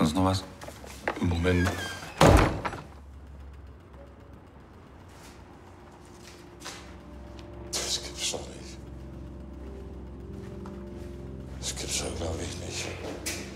Sonst noch was? Im Moment. Das gibt's doch nicht. Das gibt's doch, glaube ich, nicht.